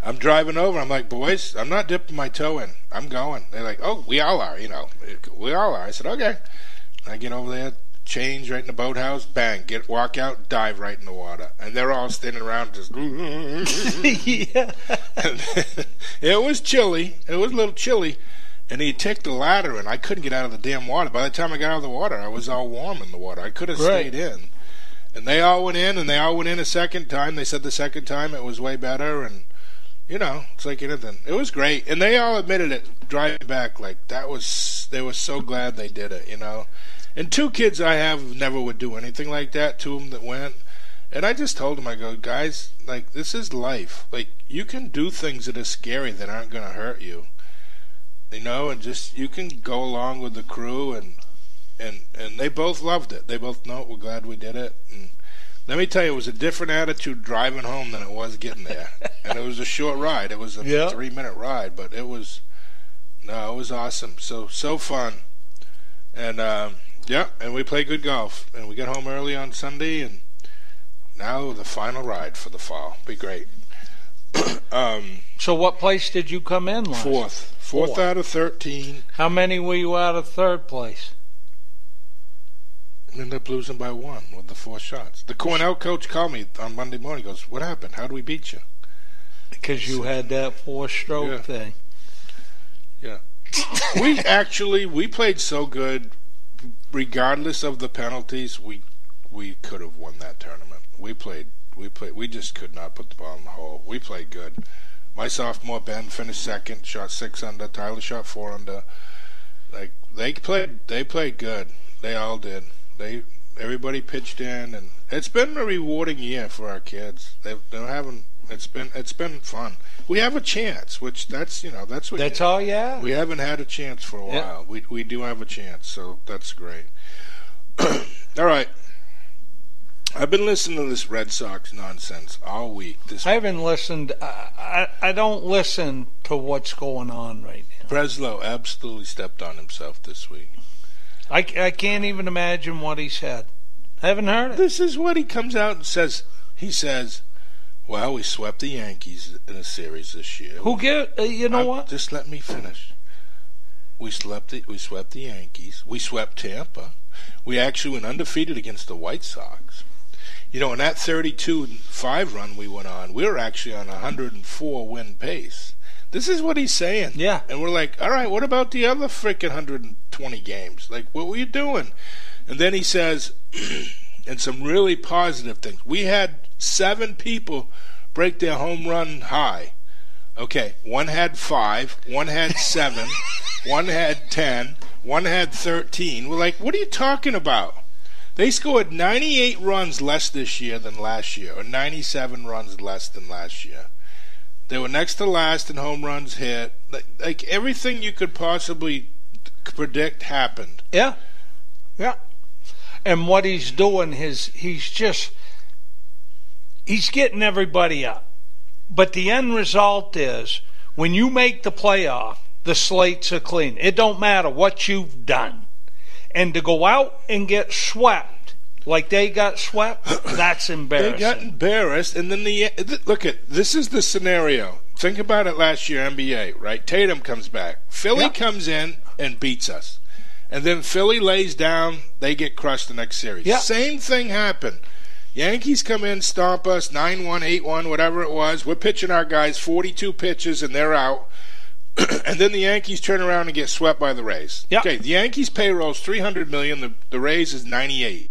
I'm driving over. I'm like, boys, I'm not dipping my toe in. I'm going. They're like, oh, we all are, We all are. I said, okay. I get over there, change right in the boathouse, bang, walk out, dive right in the water. And they're all standing around just... Yeah. It was chilly. It was a little chilly. And he took the ladder, and I couldn't get out of the damn water. By the time I got out of the water, I was all warm in the water. I could have stayed in. And they all went in, a second time. They said the second time it was way better, and, it's like anything. It was great. And they all admitted it, driving back, like, they were so glad they did it, And 2 kids I have never would do anything like that, 2 of them that went. And I just told them, I go, guys, like, this is life. Like, you can do things that are scary that aren't going to hurt you. And just you can go along with the crew, and they both loved it. They both know we're glad we did it. And let me tell you, it was a different attitude driving home than it was getting there. And it was a short ride. It was a 3-minute ride, but it was awesome. So fun. And and we played good golf, and we got home early on Sunday, and now the final ride for the fall. Be great. So what place did you come in last? Fourth out of 13. How many were you out of third place? Ended up losing by 1 with the 4 shots. The Cornell coach called me on Monday morning. He goes, what happened? How do we beat you? Because you had that 4-stroke thing. Yeah. We played so good, regardless of the penalties, we could have won that tournament. We just could not put the ball in the hole. We played good. My sophomore, Ben, finished second, shot 6 under. Tyler shot 4 under. Like, they played good. They all did. Everybody pitched in, and it's been a rewarding year for our kids. It's been fun. We have a chance, which that's all you have. We haven't had a chance for a while. We do have a chance, so that's great. All right. I've been listening to this Red Sox nonsense all week. I haven't listened. I don't listen to what's going on right now. Breslow absolutely stepped on himself this week. I can't even imagine what he said. I haven't heard it. This is what he comes out and says. He says, well, we swept the Yankees in a series this year. What? Just let me finish. We swept the Yankees. We swept Tampa. We actually went undefeated against the White Sox. In that 32-5 run we went on, we were actually on a 104-win pace. This is what he's saying. Yeah. And we're like, all right, what about the other freaking 120 games? Like, what were you doing? And then he says, and some really positive things. We had 7 people break their home run high. Okay, 1 had 5, 1 had 7, 1 had 10, 1 had 13. We're like, what are you talking about? They scored 98 runs less this year than last year, or 97 runs less than last year. They were next to last in home runs hit. Like everything you could possibly predict happened. Yeah. And what he's doing is he's getting everybody up. But the end result is when you make the playoff, the slates are clean. It don't matter what you've done. And to go out and get swept like they got swept, that's embarrassing. They got embarrassed, and then this is the scenario. Think about it last year, NBA, right? Tatum comes back. Philly comes in and beats us. And then Philly lays down, they get crushed the next series. Yeah. Same thing happened. Yankees come in, stomp us, 9-1, 8-1, whatever it was. We're pitching our guys 42 pitches, and they're out. And then the Yankees turn around and get swept by the Rays. Yep. Okay, the Yankees' payroll is $300 million. The Rays is $98.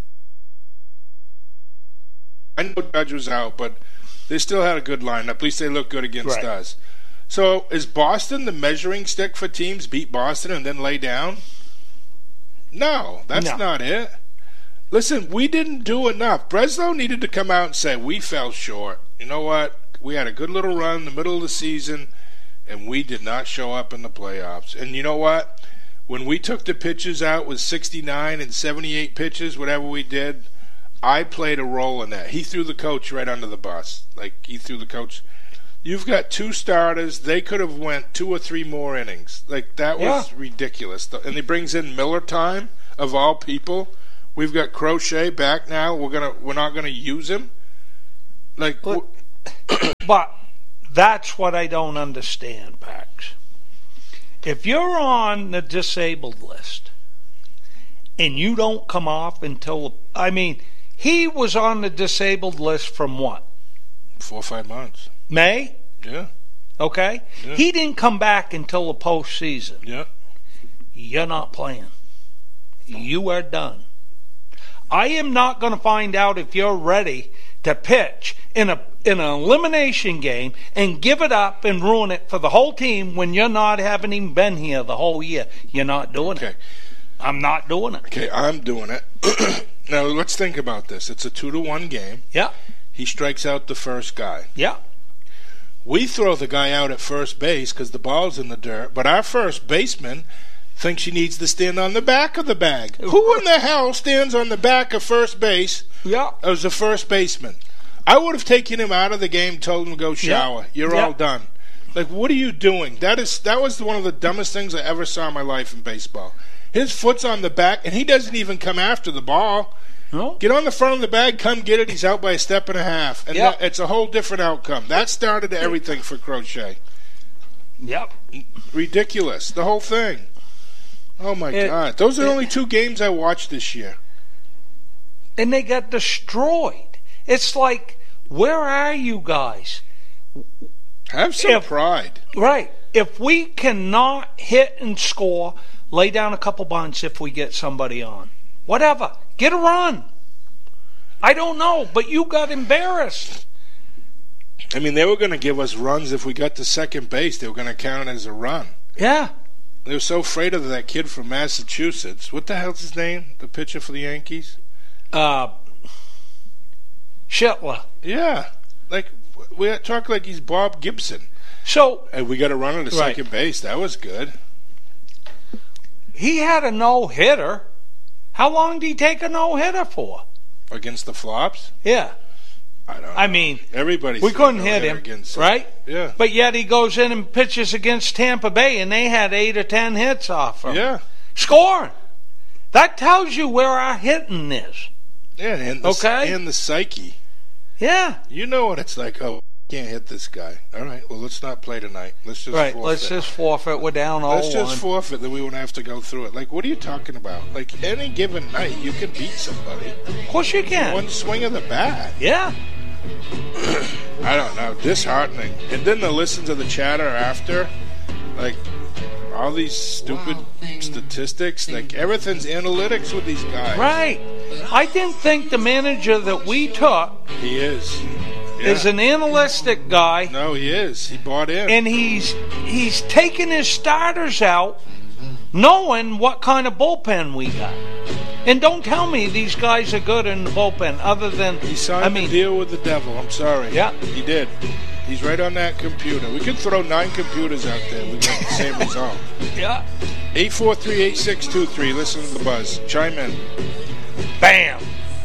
I know Judge was out, but they still had a good lineup. At least they look good against us. So is Boston the measuring stick for teams? Beat Boston and then lay down? No, that's not it. Listen, we didn't do enough. Breslow needed to come out and say, we fell short. You know what? We had a good little run in the middle of the season, and we did not show up in the playoffs. And you know what? When we took the pitches out with 69 and 78 pitches, whatever we did, I played a role in that. He threw the coach right under the bus. He threw the coach. You've got 2 starters. They could have went 2 or 3 more innings. That was ridiculous. And he brings in Miller time, of all people. We've got Crochet back now. We're not gonna use him. But That's what I don't understand, Pax. If you're on the disabled list and you don't come off until, he was on the disabled list from what? 4 or 5 months. May? Yeah. Okay? Yeah. He didn't come back until the postseason. Yeah. You're not playing. You are done. I am not going to find out if you're ready to pitch in an elimination game and give it up and ruin it for the whole team when you're not, haven't even been here the whole year. You're not doing it. I'm not doing it. Okay, I'm doing it. Now, let's think about this. It's a 2-1 game. Yeah. He strikes out the first guy. Yeah. We throw the guy out at first base because the ball's in the dirt, but our first baseman thinks he needs to stand on the back of the bag. Who in the hell stands on the back of first base as the first baseman? I would have taken him out of the game, told him to go shower. Yeah. You're all done. Like, what are you doing? That was one of the dumbest things I ever saw in my life in baseball. His foot's on the back, and he doesn't even come after the ball. No. Get on the front of the bag, come get it. He's out by a step and a half. And it's a whole different outcome. That started everything for Crochet. Yep. Ridiculous. The whole thing. Oh, my God. Those are the only 2 games I watched this year. And they got destroyed. It's like, where are you guys? Have some pride. Right. If we cannot hit and score, lay down a couple bunts if we get somebody on. Whatever. Get a run. I don't know, but you got embarrassed. They were going to give us runs if we got to second base. They were going to count it as a run. Yeah. They were so afraid of that kid from Massachusetts. What the hell's his name? The pitcher for the Yankees? Shetler. Yeah. Like, we talk like he's Bob Gibson. So, and we got a run at the second base. That was good. He had a no-hitter. How long did he take a no-hitter for? Against the Flops? Yeah. I don't know. Everybody. We couldn't hit him, right? Yeah. But yet he goes in and pitches against Tampa Bay, and they had 8 or 10 hits off him. Yeah. Scoring. That tells you where our hitting is. Yeah, and the psyche. Yeah. You know what it's like. Oh, can't hit this guy. All right, well, let's not play tonight. Let's just forfeit. Let's just forfeit. We're down 0-1. Let's just forfeit, then we won't have to go through it. Like, what are you talking about? Like, any given night, you can beat somebody. Of course you can. One swing of the bat. Yeah. I don't know. Disheartening. And then to listen to the chatter after, like, all these stupid statistics, like, everything's analytics with these guys. Right. I didn't think the manager that we took... He is. Yeah. Is an analytic guy. No, he is. He bought in. And he's taking his starters out knowing what kind of bullpen we got. And don't tell me these guys are good in the bullpen other than... He signed a deal with the devil. I'm sorry. Yeah. He did. He's right on that computer. We could throw 9 computers out there. We get the same result. Yeah. 843-8623. Listen to the buzz. Chime in. Bam.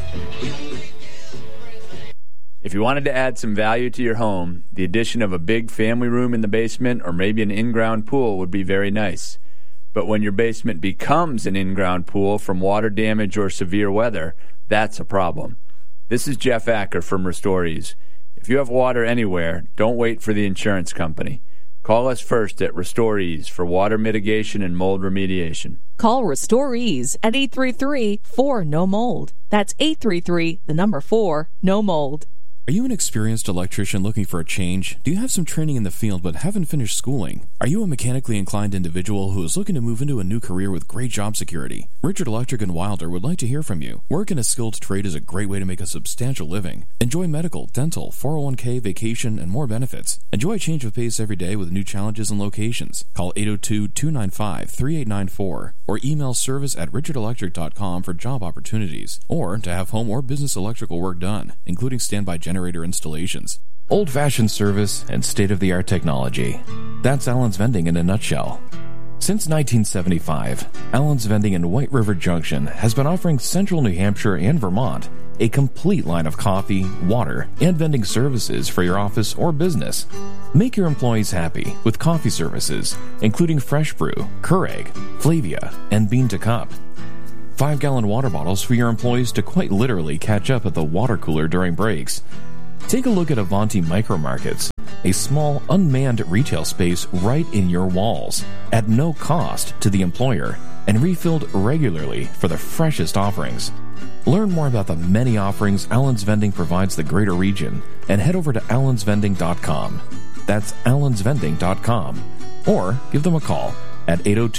If you wanted to add some value to your home, the addition of a big family room in the basement or maybe an in-ground pool would be very nice. But when your basement becomes an in-ground pool from water damage or severe weather, that's a problem. This is Jeff Acker from RestoreEase. If you have water anywhere, don't wait for the insurance company. Call us first at RestoreEase for water mitigation and mold remediation. Call RestoreEase at 833-4-NO-MOLD. That's 833-4-NO-MOLD. Are you an experienced electrician looking for a change? Do you have some training in the field but haven't finished schooling? Are you a mechanically inclined individual who is looking to move into a new career with great job security? Richard Electric and Wilder would like to hear from you. Work in a skilled trade is a great way to make a substantial living. Enjoy medical, dental, 401k, vacation, and more benefits. Enjoy a change of pace every day with new challenges and locations. Call 802-295-3894 or email service@richardelectric.com for job opportunities or to have home or business electrical work done, including standby generator installations. Old-fashioned service and state-of-the-art technology. That's Allen's Vending in a nutshell. Since 1975, Allen's Vending in White River Junction has been offering Central New Hampshire and Vermont a complete line of coffee, water, and vending services for your office or business. Make your employees happy with coffee services, including Fresh Brew, Keurig, Flavia, and Bean to Cup. 5-gallon water bottles for your employees to quite literally catch up at the water cooler during breaks. Take a look at Avanti Micro Markets. a small, unmanned retail space right in your walls, at no cost to the employer, and refilled regularly for the freshest offerings. Learn more about the many offerings Allen's Vending provides the greater region and head over to allensvending.com. That's allensvending.com. Or give them a call at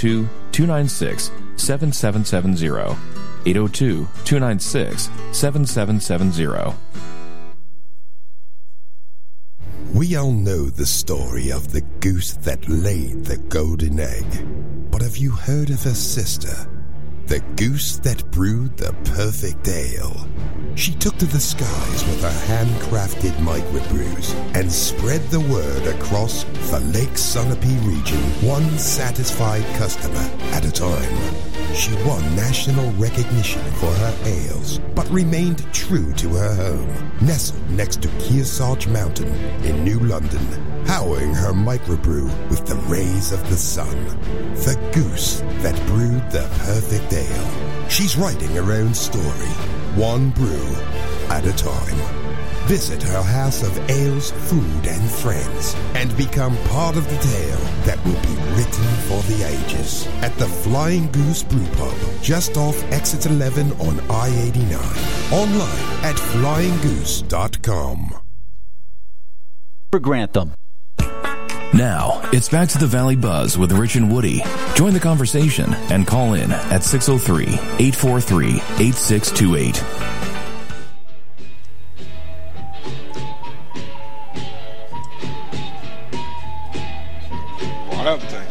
802-296-7770. 802-296-7770. We all know the story of the goose that laid the golden egg. But have you heard of her sister? The goose that brewed the perfect ale. She took to the skies with her handcrafted microbrews and spread the word across the Lake Sunapee region, one satisfied customer at a time. She won national recognition for her ales, but remained true to her home, nestled next to Kearsarge Mountain in New London, powering her microbrew with the rays of the sun. The goose that brewed the perfect ale. She's writing her own story, one brew at a time. Visit her house of ales, food, and friends, and become part of the tale that will be written for the ages at the Flying Goose Brew Pub, just off Exit 11 on I-89. Online at flyinggoose.com. For Grantham. Now, it's back to the Valley Buzz with Rich and Woody. Join the conversation and call in at 603-843-8628. Wild thing.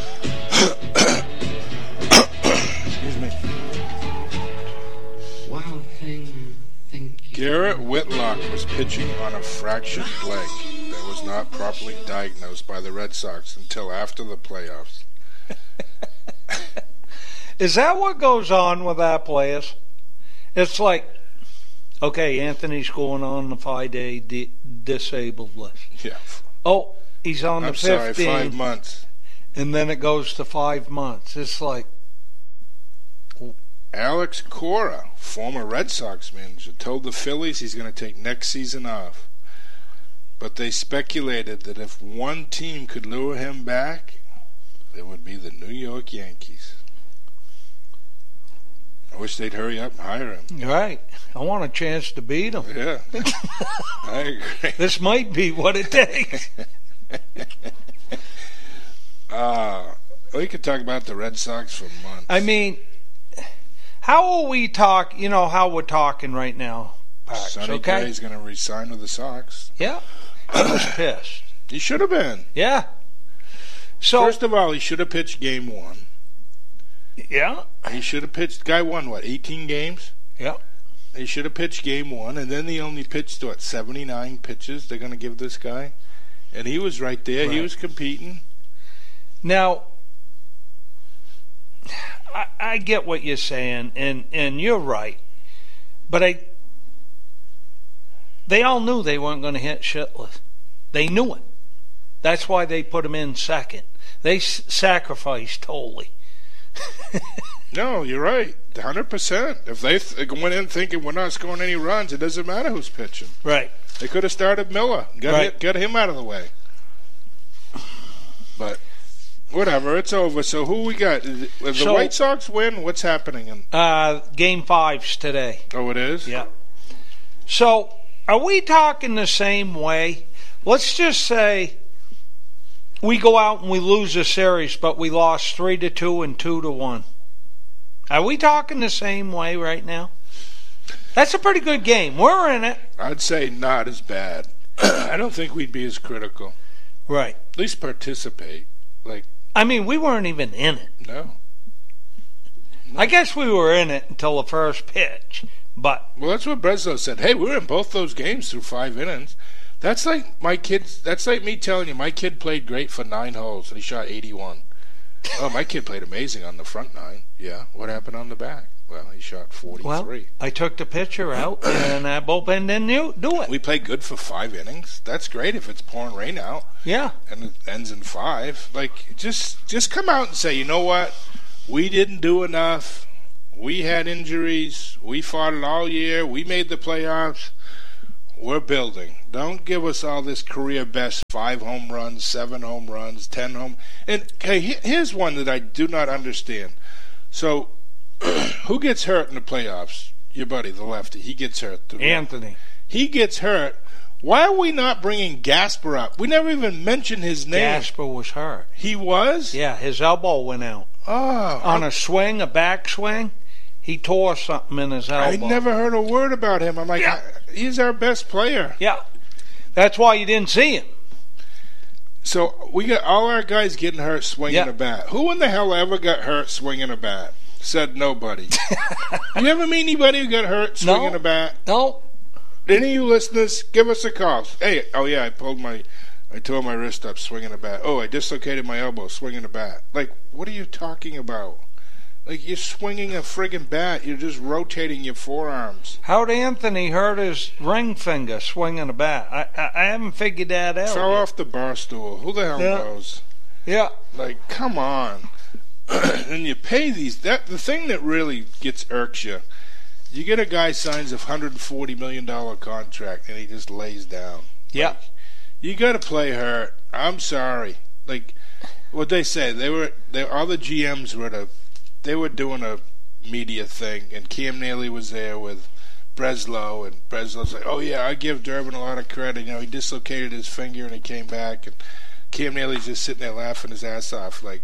Excuse me. Wild thing. Garrett Whitlock was pitching on a fractured leg that was not properly diagnosed by the Red Sox until after the playoffs. Is that what goes on with our players? It's like, okay, Anthony's going on the 5-day disabled list. Yeah. Oh, he's on the 15. I'm sorry, 5 months. And then it goes to 5 months. It's like... Alex Cora, former Red Sox manager, told the Phillies he's going to take next season off. But they speculated that if one team could lure him back, it would be the New York Yankees. I wish they'd hurry up and hire him. Right. I want a chance to beat him. Yeah. I agree. This might be what it takes. We could talk about the Red Sox for months. I mean, how are we talk? You know how we're talking right now, Pax, Sonny okay? Gray's going to resign with the Sox. Yeah. I was pissed. He should have been. Yeah. So first of all, he should have pitched game 1. Yeah. He should have pitched. Guy won, 18 games? Yeah. He should have pitched game 1, and then he only pitched, 79 pitches they're going to give this guy? And he was right there. Right. He was competing. Now, I get what you're saying, and you're right. But they all knew they weren't going to hit shitless. They knew it. That's why they put him in second. They sacrificed totally. No, you're right. 100%. If they went in thinking we're not scoring any runs, it doesn't matter who's pitching. Right. They could have started Miller. Get him out of the way. But whatever, it's over. So who we got? If the White Sox win, what's happening? Game 5's today. Oh, it is? Yeah. So are we talking the same way? Let's just say we go out and we lose a series, but we lost 3-2 and 2-1. Are we talking the same way right now? That's a pretty good game. We're in it. I'd say not as bad. I don't think we'd be as critical. Right. At least participate. I mean, we weren't even in it. No. I guess we were in it until the first pitch, but... Well, that's what Breslow said. Hey, we were in both those games through 5 innings. That's like that's like me telling you, my kid played great for 9 holes, and he shot 81. Oh, my kid played amazing on the front 9. Yeah, what happened on the back? Well, he shot 43. Well, I took the pitcher out, and that bullpen didn't do it. We played good for 5 innings. That's great if it's pouring rain out. Yeah. And it ends in 5. Just come out and say, you know what? We didn't do enough. We had injuries. We fought it all year. We made the playoffs. We're building. Don't give us all this career best 5 home runs, 7 home runs, 10 home. And hey, here's one that I do not understand. So, who gets hurt in the playoffs? Your buddy, the lefty. He gets hurt. Anthony. He gets hurt. Why are we not bringing Gasper up? We never even mentioned his name. Gasper was hurt. He was? Yeah, his elbow went out. Oh. On a swing, a backswing, he tore something in his elbow. I never heard a word about him. I'm like, Yeah. He's our best player. Yeah. That's why you didn't see him. So we got all our guys getting hurt swinging a bat. Who in the hell ever got hurt swinging a bat? Said nobody. You ever meet anybody who got hurt swinging a bat? No. Any of you listeners, give us a call. Hey, I tore my wrist up swinging a bat. Oh, I dislocated my elbow swinging a bat. Like, what are you talking about? Like, you're swinging a friggin' bat. You're just rotating your forearms. How'd Anthony hurt his ring finger swinging a bat? I haven't figured that out. Fell yet. off the bar stool. Who the hell knows? Yeah. Like, come on. And you pay these. The thing that really irks you, you get a guy signs a $140 million contract and he just lays down. Yeah. Like, you got to play hurt. I'm sorry. Like, what they say, all the GMs were doing a media thing, and Cam Neely was there with Breslow, and Breslow's like, oh yeah, I give Durbin a lot of credit. He dislocated his finger and he came back, and Cam Neely's just sitting there laughing his ass off, like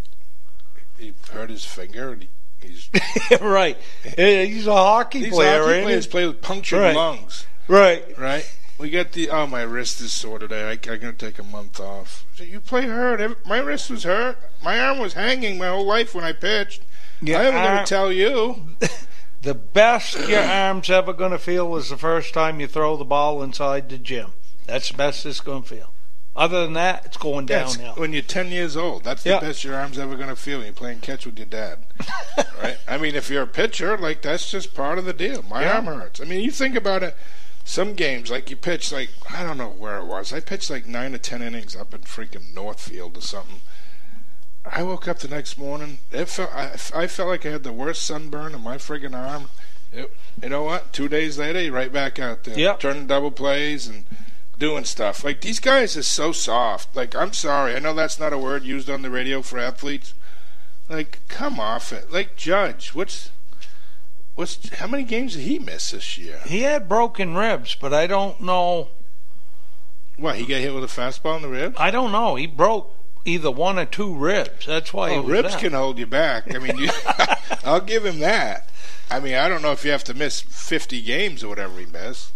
he hurt his finger, and he's right. He's a hockey player. Hockey players play with punctured lungs. Right. We got my wrist is sore today. I'm going to take a month off. So you play hurt. My wrist was hurt. My arm was hanging my whole life when I pitched. I am going to tell you. The best your arm's ever going to feel is the first time you throw the ball inside the gym. That's the best it's going to feel. Other than that, it's going downhill. When you're 10 years old, that's the best your arm's ever going to feel when you're playing catch with your dad. Right? I mean, if you're a pitcher, like, that's just part of the deal. My arm hurts. I mean, you think about it. Some games, like you pitch, like, I don't know where it was. I pitched like 9 or 10 innings up in freaking Northfield or something. I woke up the next morning. I felt like I had the worst sunburn on my friggin' arm. You know what? 2 days later, you're right back out there, turning double plays and doing stuff. Like, these guys are so soft. Like, I'm sorry. I know that's not a word used on the radio for athletes. Like, come off it. Like, Judge, how many games did he miss this year? He had broken ribs, but I don't know. What, he got hit with a fastball in the ribs? I don't know. He broke either 1 or 2 ribs. That's why he was ribs out. Can hold you back. I mean, I'll give him that. I mean, I don't know if you have to miss 50 games or whatever he missed.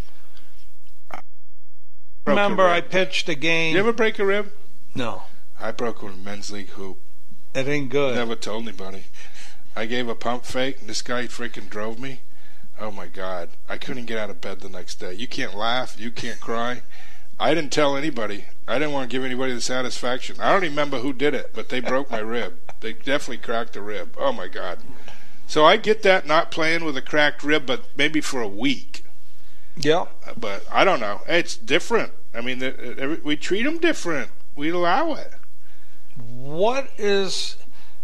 Remember, I pitched a game. You ever break a rib? No. I broke one in men's league hoop. It ain't good. Never told anybody. I gave a pump fake, and this guy freaking drove me. Oh, my God. I couldn't get out of bed the next day. You can't laugh. You can't cry. I didn't tell anybody. I didn't want to give anybody the satisfaction. I don't even remember who did it, but they broke my rib. They definitely cracked a rib. Oh, my God. So I get that, not playing with a cracked rib, but maybe for a week. Yeah. But I don't know. It's different. I mean, we treat them different. We allow it. What is...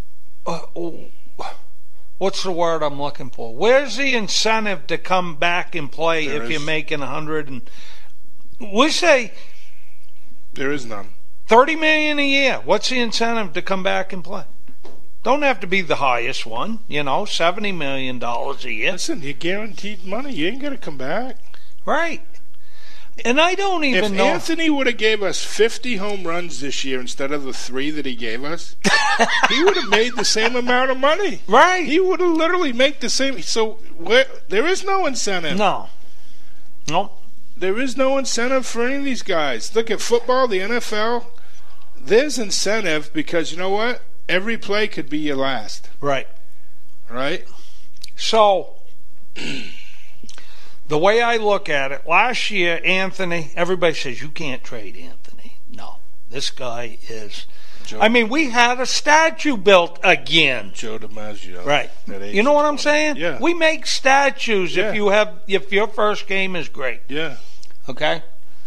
what's the word I'm looking for? Where's the incentive to come back and play you're making 100 and... We say... There is none. $30 million a year. What's the incentive to come back and play? Don't have to be the highest one. $70 million a year. Listen, you're guaranteed money. You ain't got to come back. Right. And I don't even know... If Anthony would have gave us 50 home runs this year instead of the 3 that he gave us, he would have made the same amount of money. Right. He would have literally made the same... So there is no incentive. No. Nope. There is no incentive for any of these guys. Look at football, the NFL. There's incentive because, you know what? Every play could be your last. Right. Right? So, the way I look at it, last year, Anthony, everybody says, you can't trade Anthony. No. This guy is... we had a statue built again. Joe DiMaggio. Right. You know what I'm saying? Yeah. We make statues if your first game is great. Yeah. Okay?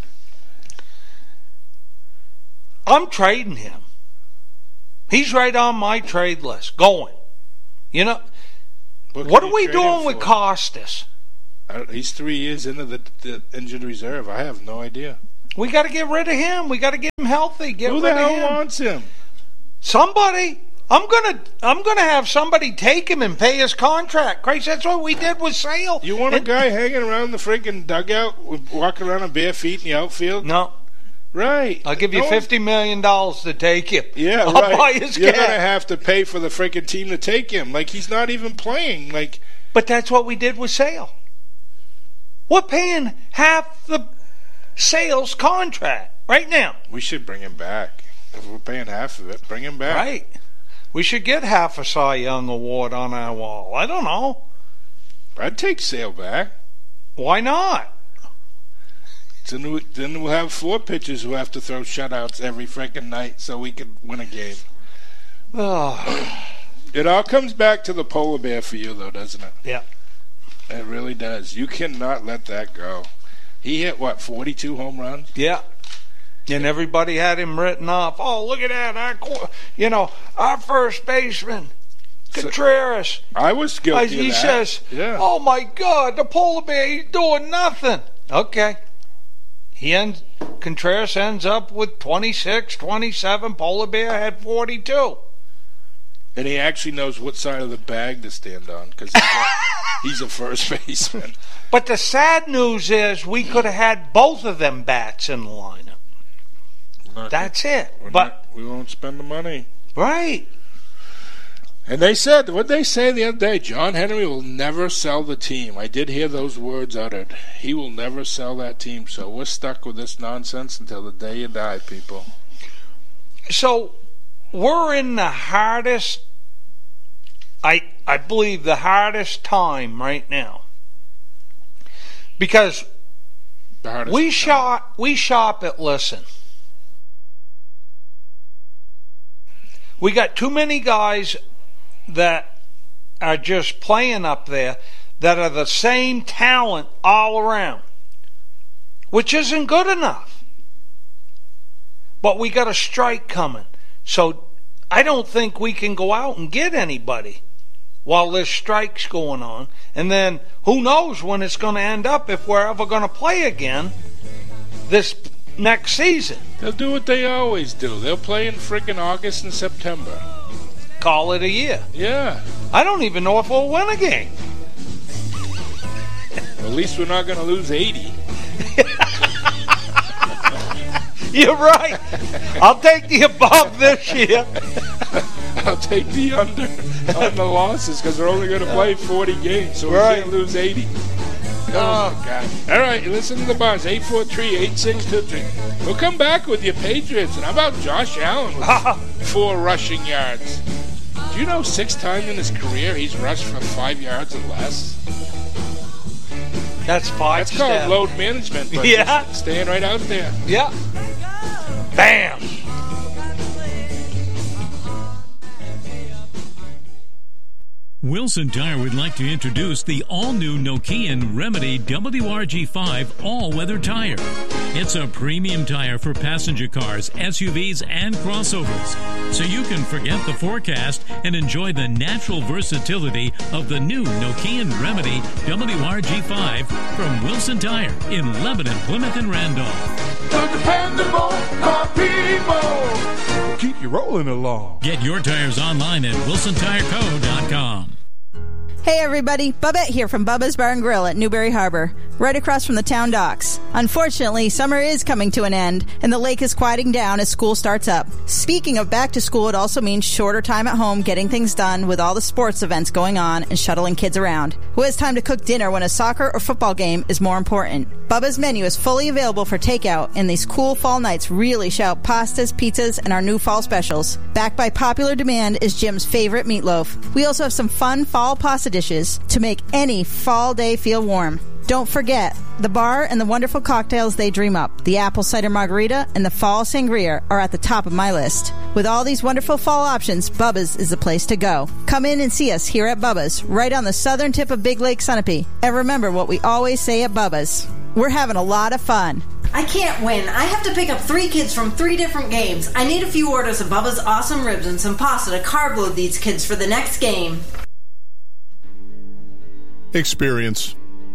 I'm trading him. He's right on my trade list. Going. What are we doing with Costas? He's 3 years into the injured reserve. I have no idea. We got to get rid of him. We got to get him healthy. Who the hell wants him? Somebody. I'm gonna have somebody take him and pay his contract. Christ, that's what we did with Sale. You want a guy hanging around the freaking dugout, walking around on bare feet in the outfield? No. Right. I'll give you $50 million to take him. Yeah, I'll right. buy his You're cat. going to have to pay for the freaking team to take him. Like, he's not even playing. Like, but that's what we did with Sale. We're paying half the Sale's contract right now. We should bring him back. If we're paying half of it, bring him back. Right. We should get half a Cy Young award on our wall. I don't know. I'd take Sale back. Why not? Then we'll have 4 pitchers who have to throw shutouts every freaking night so we can win a game. Oh. It all comes back to the polar bear for you, though, doesn't it? Yeah. It really does. You cannot let that go. He hit, 42 home runs? Yeah. And everybody had him written off. Oh, look at that. Our first baseman, Contreras. I was guilty of that. He says, oh, my God, the polar bear, he's doing nothing. Okay. Contreras ends up with 26, 27. Polar bear had 42. And he actually knows what side of the bag to stand on because he's a first baseman. But the sad news is we could have had both of them bats in the lineup. That's it. We won't spend the money. Right. And they said, what they say the other day, John Henry will never sell the team. I did hear those words uttered. He will never sell that team. So we're stuck with this nonsense until the day you die, people. So we're in the hardest, I believe, the hardest time right now. Because we shop at Listen. We got too many guys that are just playing up there that are the same talent all around, which isn't good enough. But we got a strike coming. So I don't think we can go out and get anybody while this strike's going on. And then who knows when it's going to end up if we're ever going to play again this next season. They'll do what they always do. They'll play in freaking August and September. Call it a year. Yeah. I don't even know if we'll win a game. Well, at least we're not going to lose 80. You're right. I'll take the above this year. I'll take the under on the losses because we're only going to play 40 games, so we can't lose 80. Oh, my God. All right, listen to the buzz, 843-8623. We'll come back with your Patriots. And how about Josh Allen with 4 rushing yards? Do you know 6 times in his career he's rushed for 5 yards or less? That's 5 That's called load management. But staying right out there. Yeah. Bam. Wilson Tire would like to introduce the all-new Nokian Remedy WRG5 all-weather tire. It's a premium tire for passenger cars, SUVs, and crossovers, so you can forget the forecast and enjoy the natural versatility of the new Nokian Remedy WRG5 from Wilson Tire in Lebanon, Plymouth, and Randolph. The dependable car people. Keep you rolling along. Get your tires online at WilsonTireCo.com. Hey everybody, Bubette here from Bubba's Bar and Grill at Newberry Harbor, right across from the town docks. Unfortunately, summer is coming to an end, and the lake is quieting down as school starts up. Speaking of back to school, it also means shorter time at home getting things done with all the sports events going on and shuttling kids around. Who has time to cook dinner when a soccer or football game is more important? Bubba's menu is fully available for takeout, and these cool fall nights really shout pastas, pizzas, and our new fall specials. Backed by popular demand is Jim's favorite meatloaf. We also have some fun fall pasta dishes to make any fall day feel warm. Don't forget, the bar and the wonderful cocktails they dream up, the apple cider margarita and the fall sangria, are at the top of my list. With all these wonderful fall options, Bubba's is the place to go. Come in and see us here at Bubba's, right on the southern tip of Big Lake Sunapee. And remember what we always say at Bubba's: we're having a lot of fun. I can't win. I have to pick up 3 kids from 3 different games. I need a few orders of Bubba's awesome ribs and some pasta to carb load these kids for the next game. Experience.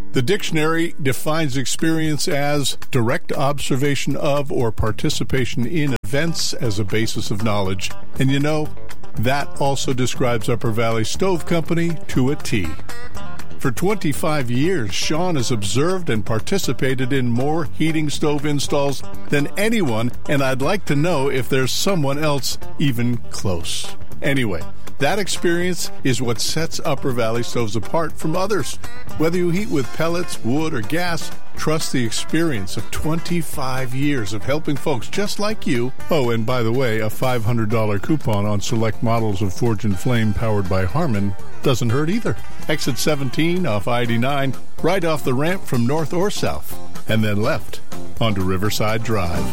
The dictionary defines experience as direct observation of or participation in events as a basis of knowledge. And you know, that also describes Upper Valley Stove Company to a T. For 25 years, Sean has observed and participated in more heating stove installs than anyone, and I'd like to know if there's someone else even close. Anyway, that experience is what sets Upper Valley Stoves apart from others. Whether you heat with pellets, wood, or gas, trust the experience of 25 years of helping folks just like you. Oh, and by the way, a $500 coupon on select models of Forge and Flame powered by Harman doesn't hurt either. Exit 17 off I-89, right off the ramp from north or south, and then left onto Riverside Drive.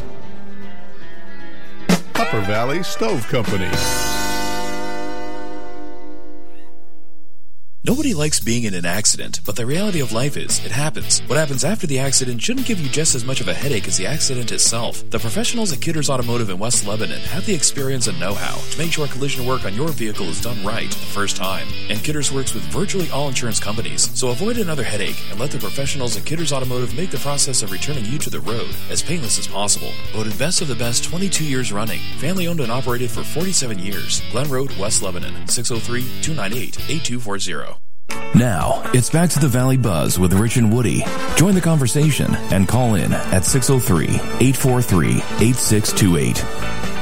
Upper Valley Stove Company. Nobody likes being in an accident, but the reality of life is, it happens. What happens after the accident shouldn't give you just as much of a headache as the accident itself. The professionals at Kidders Automotive in West Lebanon have the experience and know-how to make sure collision work on your vehicle is done right the first time. And Kidders works with virtually all insurance companies, so avoid another headache and let the professionals at Kidders Automotive make the process of returning you to the road as painless as possible. Voted best of the best 22 years running. Family owned and operated for 47 years. Glen Road, West Lebanon, 603-298-8240. Now, it's back to the Valley Buzz with Rich and Woody. Join the conversation and call in at 603-843-8628.